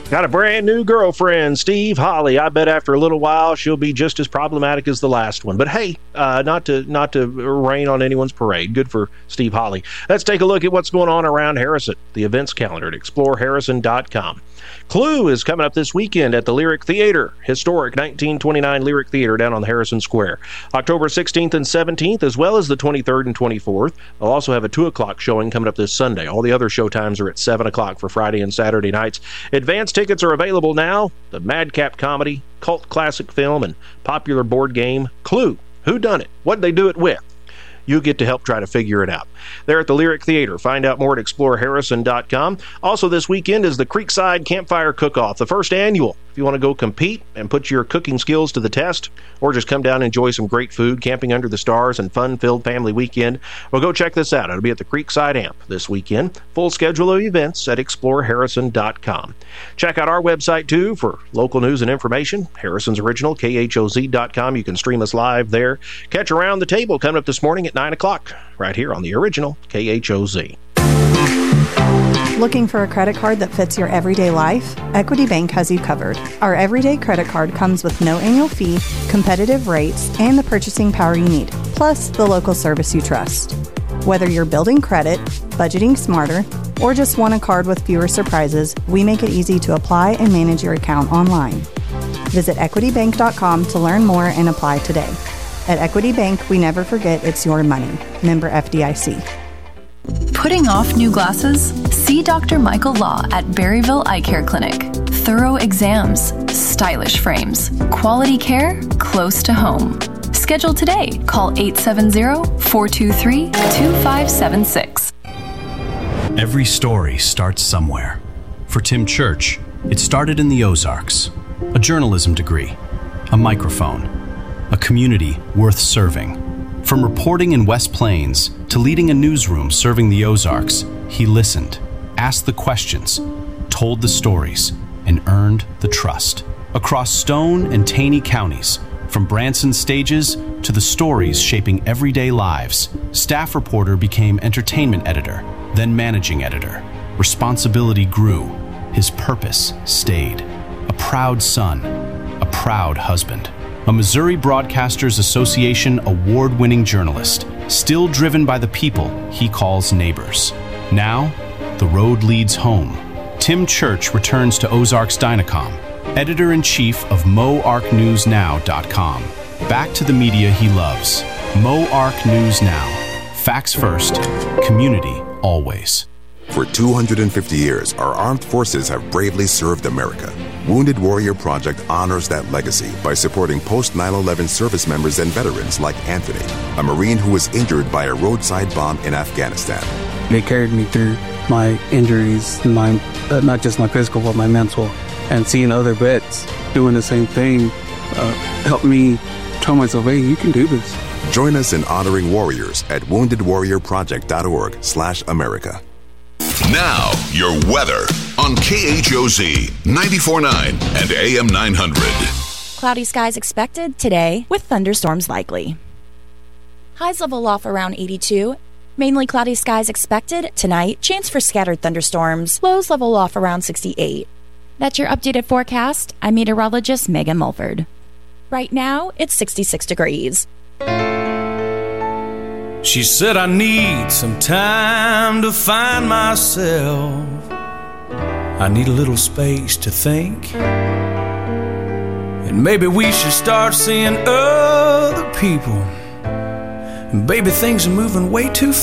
Got a brand new girlfriend, Steve Holly. I bet after a little while she'll be just as problematic as the last one. But hey, not to rain on anyone's parade. Good for Steve Holly. Let's take a look at what's going on around Harrison. The events calendar at exploreharrison.com. Clue is coming up this weekend at the Lyric Theater, historic 1929 Lyric Theater down on Harrison Square. October 16th and 17th, as well as the 23rd and 24th. They'll also have a 2 o'clock showing coming up this Sunday. All the other show times are at 7 o'clock for Friday and Saturday nights. Advance tickets are available now. The madcap comedy, cult classic film, and popular board game Clue. Who done it? What'd they do it with? You get to help try to figure it out. They're at the Lyric Theater. Find out more at exploreharrison.com. Also this weekend is the Creekside Campfire Cook-Off, the first annual. If you want to go compete and put your cooking skills to the test, or just come down and enjoy some great food, camping under the stars, and fun-filled family weekend, well, go check this out. It'll be at the Creekside Amp this weekend. Full schedule of events at exploreharrison.com. Check out our website, too, for local news and information. Harrison's Original, KHOZ.com. You can stream us live there. Catch Around the Table coming up this morning at 9 o'clock, right here on the Original, KHOZ. Looking for a credit card that fits your everyday life? Equity Bank has you covered. Our everyday credit card comes with no annual fee, competitive rates, and the purchasing power you need, plus the local service you trust. Whether you're building credit, budgeting smarter, or just want a card with fewer surprises, we make it easy to apply and manage your account online. Visit equitybank.com to learn more and apply today. At Equity Bank, we never forget it's your money. Member FDIC. Putting off new glasses? See Dr. Michael Law at Berryville Eye Care Clinic. Thorough exams, stylish frames, quality care close to home. Schedule today. Call 870-423-2576. Every story starts somewhere. For Tim Church, it started in the Ozarks. A journalism degree, a microphone, a community worth serving. From reporting in West Plains to leading a newsroom serving the Ozarks, he listened, asked the questions, told the stories, and earned the trust. Across Stone and Taney counties, from Branson stages to the stories shaping everyday lives, staff reporter became entertainment editor, then managing editor. Responsibility grew. His purpose stayed. A proud son, a proud husband. A Missouri Broadcasters Association award-winning journalist, still driven by the people he calls neighbors. Now, the road leads home. Tim Church returns to Ozarks Dynacom, editor-in-chief of MoArcNewsNow.com. Back to the media he loves. MoArc News Now. Facts first, community always. For 250 years, our armed forces have bravely served America. Wounded Warrior Project honors that legacy by supporting post-9/11 service members and veterans like Anthony, a Marine who was injured by a roadside bomb in Afghanistan. They carried me through my injuries, not just my physical, but my mental. And seeing other vets doing the same thing helped me tell myself, hey, you can do this. Join us in honoring warriors at woundedwarriorproject.org/America. Now, your weather on KHOZ 94.9 and AM 900. Cloudy skies expected today with thunderstorms likely. Highs level off around 82. Mainly cloudy skies expected tonight. Chance for scattered thunderstorms. Lows level off around 68. That's your updated forecast. I'm meteorologist Megan Mulford. Right now, it's 66 degrees. She said I need some time to find myself. I need a little space to think. And maybe we should start seeing other people. And baby, things are moving way too fast.